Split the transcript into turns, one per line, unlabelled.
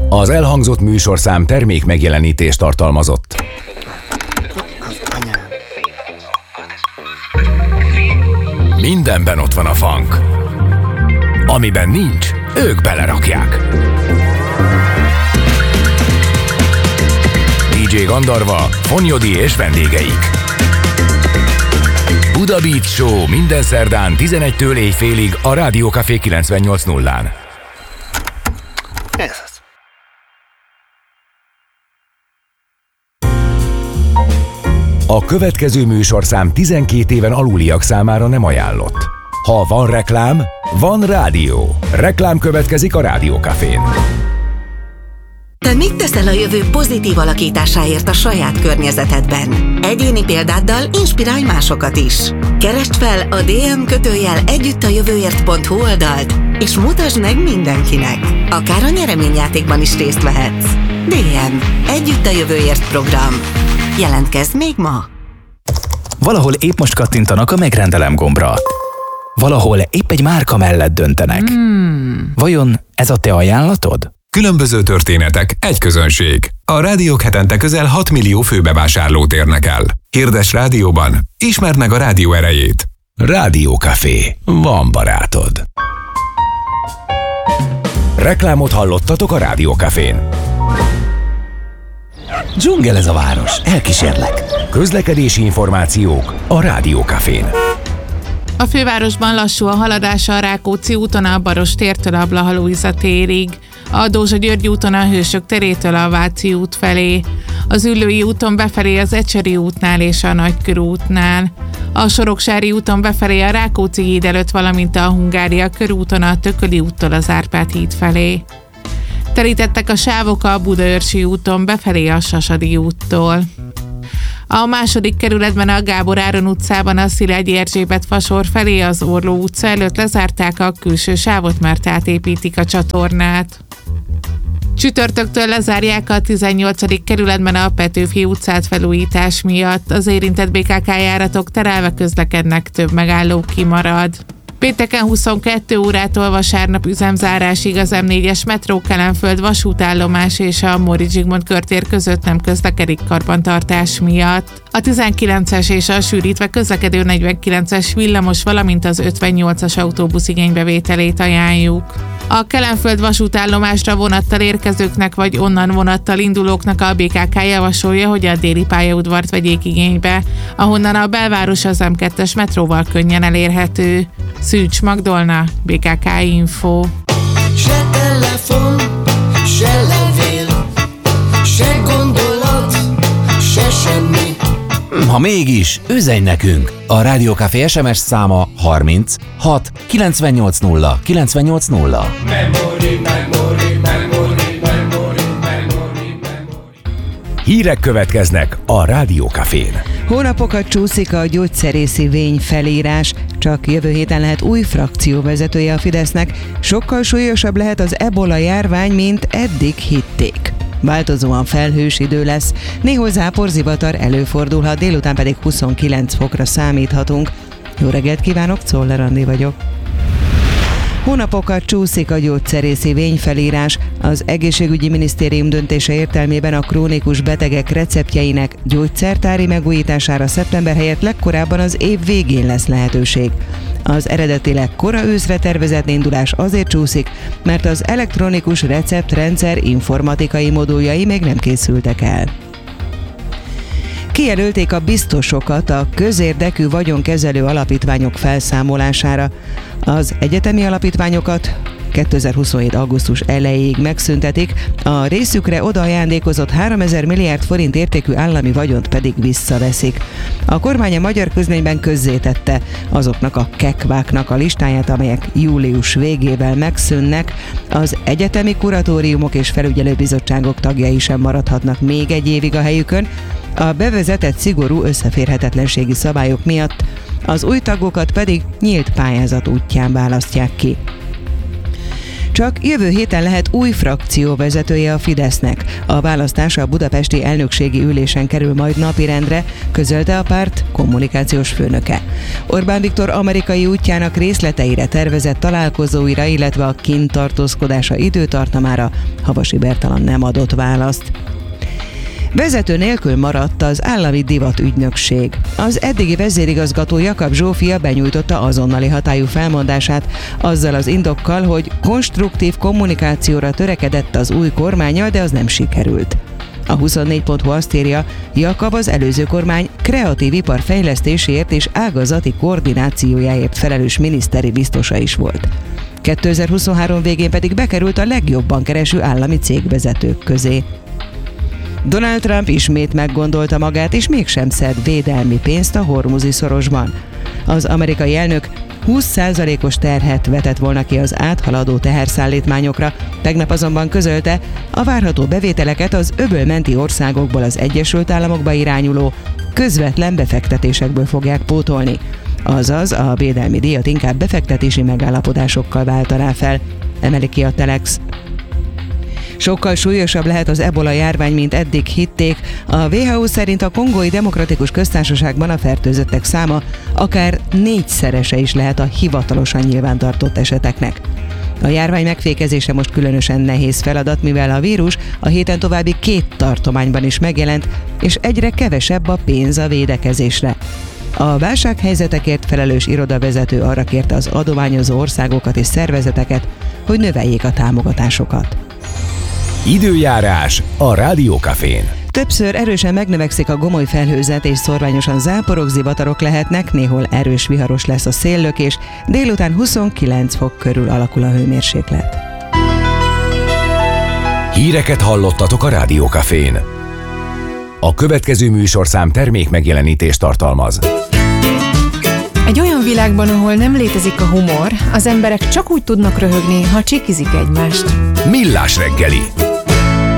Az elhangzott műsorszám termék megjelenítést tartalmazott. Mindenben ott van a funk. Amiben nincs, ők belerakják. DJ Gandarva, Fonyodi és vendégeik. Buda Beat Show minden szerdán 11-től éjfélig a Rádió Café 98.0-án.
Ez az.
A következő műsorszám 12 éven aluliak számára nem ajánlott. Ha van reklám, van rádió. Reklám következik a Rádió Cafén.
Te mit teszel a jövő pozitív alakításáért a saját környezetedben? Egyéni példáddal inspirálj másokat is. Keresd fel a dm_együttajövőért.hu oldalt, és mutasd meg mindenkinek. Akár a nyereményjátékban is részt vehetsz. DM. Együtt a jövőért program. Jelentkezz még ma!
Valahol épp most kattintanak a megrendelem gombra. Valahol épp egy márka mellett döntenek. Vajon ez a te ajánlatod?
Különböző történetek, egy közönség. A rádiók hetente közel 6 millió főbevásárlót érnek el. Hirdess rádióban, ismerd meg a rádió erejét.
Rádió Café. Van barátod. Reklámot hallottatok a Rádió Cafén.
Dzsungel ez a város, elkísérlek.
Közlekedési információk a Rádió Cafén.
A fővárosban lassú a haladás a Rákóczi úton a Barostértől a Blaha-Lujza térig, a Dózsa-György úton a Hősök terétől a Váci út felé, az Üllői úton befelé az Ecseri útnál és a Nagykörútnál, a Soroksári úton befelé a Rákóczi híd előtt, valamint a Hungária körúton a Tököli úttól az Árpád híd felé. Telítettek a sávok a Budaörsi úton befelé a Sasadi úttól. A második kerületben a Gábor Áron utcában a Szilágyi Erzsébet fasor felé az Orló utca előtt lezárták a külső sávot, mert átépítik a csatornát. Csütörtöktől lezárják a 18. kerületben a Petőfi utcát felújítás miatt. Az érintett BKK járatok terelve közlekednek, több megálló kimarad. Pénteken 22 órától vasárnap üzemzárásig az M4-es metró Kelenföld vasútállomás és a Móricz Zsigmond körtér között nem közlekedik karbantartás miatt. A 19-es és a sűrítve közlekedő 49-es villamos, valamint az 58-as autóbusz igénybevételét ajánljuk. A Kelenföld vasútállomásra vonattal érkezőknek vagy onnan vonattal indulóknak a BKK javasolja, hogy a déli pályaudvart vegyék igénybe, ahonnan a belváros az M2-es metróval könnyen elérhető. Szűcs Magdolna, BKK Info.
Se telefon, se levél, se gondolat, se semmi.
Ha mégis, üzenj nekünk! A Rádió Café SMS száma 30 6 980 980.
Memory.
Hírek következnek a Rádió Cafén.
Hónapokat csúszik a gyógyszerészi vényfelírás, csak jövő héten lehet új frakcióvezetője a Fidesznek. Sokkal súlyosabb lehet az ebola járvány, mint eddig hitték. Változóan felhős idő lesz, néhol záporzivatar előfordulhat, délután pedig 29 fokra számíthatunk. Jó reggelt kívánok, Czoller Andi vagyok. Hónapokat csúszik a gyógyszerészi vényfelírás. Az Egészségügyi Minisztérium döntése értelmében a krónikus betegek receptjeinek gyógyszertári megújítására szeptember helyett legkorábban az év végén lesz lehetőség. Az eredetileg kora őszre tervezett indulás azért csúszik, mert az elektronikus receptrendszer informatikai moduljai még nem készültek el. Kijelölték a biztosokat a közérdekű vagyonkezelő alapítványok felszámolására. Az egyetemi alapítványokat 2027. augusztus elejéig megszüntetik, a részükre odaajándékozott 3000 milliárd forint értékű állami vagyont pedig visszaveszik. A kormány a magyar közlönyben közzétette azoknak a kekváknak a listáját, amelyek július végével megszűnnek. Az egyetemi kuratóriumok és felügyelőbizottságok tagjai sem maradhatnak még egy évig a helyükön. A bevezetett szigorú összeférhetetlenségi szabályok miatt az új tagokat pedig nyílt pályázat útján választják ki. Csak jövő héten lehet új frakcióvezetője a Fidesznek. A választás a budapesti elnökségi ülésen kerül majd napirendre, közölte a párt kommunikációs főnöke. Orbán Viktor amerikai útjának részleteire, tervezett találkozóira, illetve a kint tartózkodása időtartamára Havasi Bertalan nem adott választ. Vezető nélkül maradt az állami divatügynökség. Az eddigi vezérigazgató Jakab Zsófia benyújtotta azonnali hatályú felmondását azzal az indokkal, hogy konstruktív kommunikációra törekedett az új kormánnyal, de az nem sikerült. A 24.hu azt írja, Jakab az előző kormány kreatív ipar fejlesztéséért és ágazati koordinációjáért felelős miniszteri biztosa is volt. 2023 végén pedig bekerült a legjobban kereső állami cégvezetők közé. Donald Trump ismét meggondolta magát, és mégsem szed védelmi pénzt a Hormuzi szorosban. Az amerikai elnök 20%-os terhet vetett volna ki az áthaladó teherszállítmányokra, tegnap azonban közölte, a várható bevételeket az öbölmenti országokból az Egyesült Államokba irányuló közvetlen befektetésekből fogják pótolni. Azaz a védelmi díjat inkább befektetési megállapodásokkal váltaná fel, emeli ki a Telex. Sokkal súlyosabb lehet az ebola járvány, mint eddig hitték. A WHO szerint a Kongói Demokratikus Köztársaságban a fertőzöttek száma akár 4-szerese is lehet a hivatalosan nyilvántartott eseteknek. A járvány megfékezése most különösen nehéz feladat, mivel a vírus a héten további 2 tartományban is megjelent, és egyre kevesebb a pénz a védekezésre. A válsághelyzetekért felelős irodavezető arra kérte az adományozó országokat és szervezeteket, hogy növeljék a támogatásokat.
Időjárás a Rádiókafén.
Többször erősen megnövekszik a gomoly felhőzet, és szorványosan záporok, zivatarok lehetnek, néhol erős viharos lesz a széllökés, délután 29 fok körül alakul a hőmérséklet.
Híreket hallottatok a Rádiókafén. A következő műsorszám termék megjelenítést tartalmaz.
Egy olyan világban, ahol nem létezik a humor, az emberek csak úgy tudnak röhögni, ha csikizik egymást.
Millás reggeli.